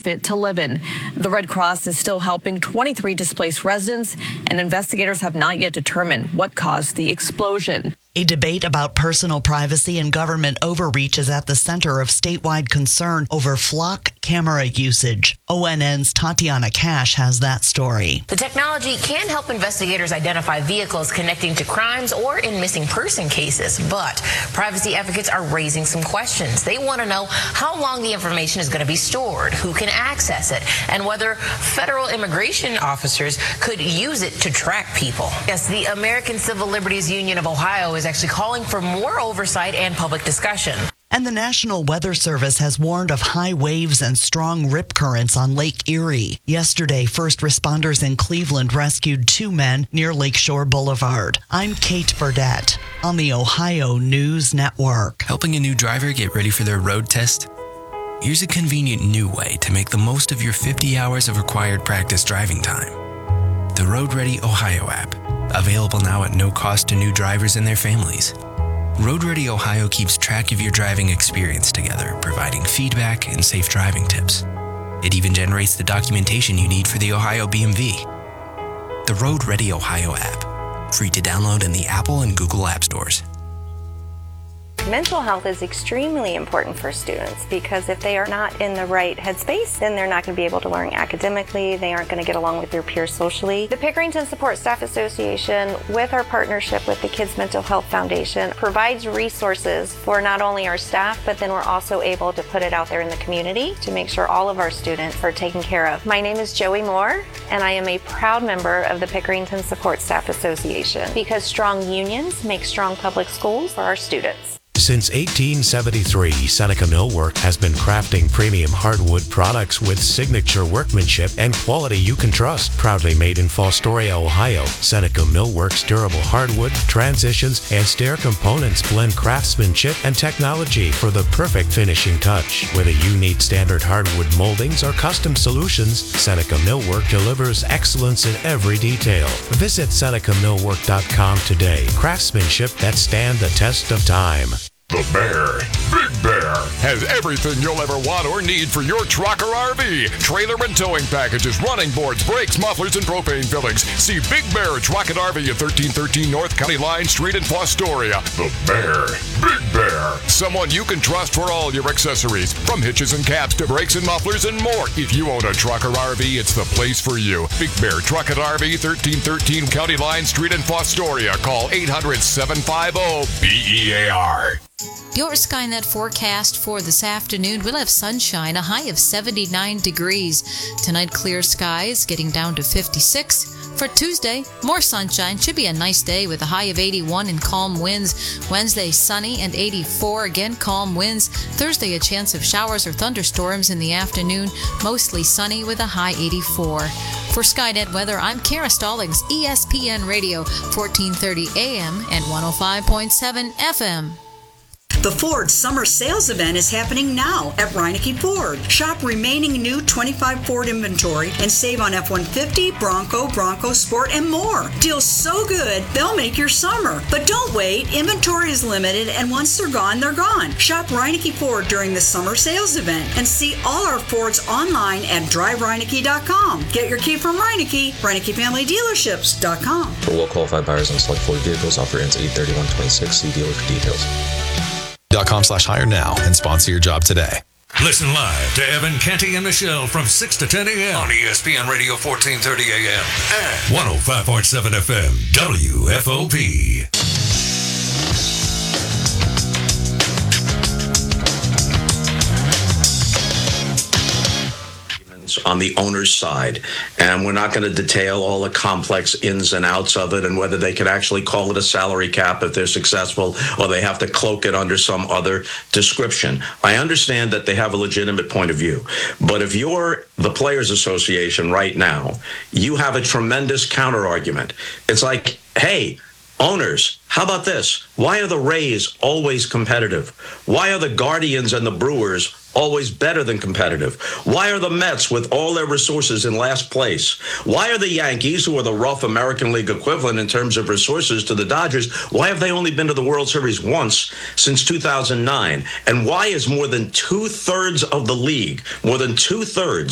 fit to live in. The Red Cross is still helping 23 displaced residents, and investigators have not yet determined what caused the explosion. A debate about personal privacy and government overreach is at the center of statewide concern over flock camera usage. ONN's Tatiana Cash has that story. The technology can help investigators identify vehicles connecting to crimes or in missing person cases, but privacy advocates are raising some questions. They want to know how long the information is going to be stored, who can access it, and whether federal immigration officers could use it to track people. Yes, the American Civil Liberties Union of Ohio is actually calling for more oversight and public discussion. And the National Weather Service has warned of high waves and strong rip currents on Lake Erie. Yesterday, first responders in Cleveland rescued 2 men near Lakeshore Boulevard. I'm Kate Burdett on the Ohio News Network. Helping a new driver get ready for their road test? Here's a convenient new way to make the most of your 50 hours of required practice driving time. The Road Ready Ohio app, available now at no cost to new drivers and their families. Road Ready Ohio keeps track of your driving experience together, providing feedback and safe driving tips. It even generates the documentation you need for the Ohio BMV. The Road Ready Ohio app, free to download in the Apple and Google App Stores. Mental health is extremely important for students because if they are not in the right headspace, then they're not going to be able to learn academically, they aren't going to get along with their peers socially. The Pickerington Support Staff Association, with our partnership with the Kids Mental Health Foundation, provides resources for not only our staff, but then we're also able to put it out there in the community to make sure all of our students are taken care of. My name is Joey Moore, and I am a proud member of the Pickerington Support Staff Association because strong unions make strong public schools for our students. Since 1873, Seneca Millwork has been crafting premium hardwood products with signature workmanship and quality you can trust. Proudly made in Fostoria, Ohio, Seneca Millwork's durable hardwood, transitions, and stair components blend craftsmanship and technology for the perfect finishing touch. Whether you need standard hardwood moldings or custom solutions, Seneca Millwork delivers excellence in every detail. Visit SenecaMillwork.com today. Craftsmanship that stand the test of time. The Bear, Big Bear, has everything you'll ever want or need for your truck or RV. Trailer and towing packages, running boards, brakes, mufflers, and propane fillings. See Big Bear Truck and RV at 1313 North County Line Street in Fostoria. The Bear, Big Bear, someone you can trust for all your accessories, from hitches and caps to brakes and mufflers and more. If you own a truck or RV, it's the place for you. Big Bear Truck and RV, 1313 County Line Street in Fostoria. Call 800-750-BEAR. Your Skynet forecast for this afternoon, we'll have sunshine, a high of 79 degrees. Tonight, clear skies, getting down to 56. For Tuesday, more sunshine. Should be a nice day with a high of 81 and calm winds. Wednesday, sunny and 84. Again, calm winds. Thursday, a chance of showers or thunderstorms in the afternoon. Mostly sunny with a high 84. For Skynet weather, I'm Kara Stallings, ESPN Radio, 1430 AM and 105.7 FM. The Ford Summer Sales Event is happening now at Reineke Ford. Shop remaining new 25 Ford inventory and save on F-150, Bronco Sport, and more. Deals so good, they'll make your summer. But don't wait. Inventory is limited, and once they're gone, they're gone. Shop Reineke Ford during the Summer Sales Event and see all our Fords online at drivereineke.com. Get your key from Reineke, ReinekeFamilyDealerships.com. For well-qualified buyers on select Ford vehicles, offer ends 8/31/26. See dealer for details. .com/hire now and sponsor your job today. Listen live to Evan, Canty, and Michelle from 6 to 10 a.m. on ESPN Radio 1430 a.m. and 105.7 FM WFOP. On the owner's side, and we're not going to detail all the complex ins and outs of it and whether they could actually call it a salary cap if they're successful or they have to cloak it under some other description. I understand that they have a legitimate point of view, but if you're the Players Association right now, you have a tremendous counter argument. It's like, hey, owners, how about this? Why are the Rays always competitive? Why are the Guardians and the Brewers always better than competitive? Why are the Mets, with all their resources, in last place? Why are the Yankees, who are the rough American League equivalent in terms of resources to the Dodgers, why have they only been to the World Series once since 2009? And why is more than two-thirds of the league, more than two-thirds,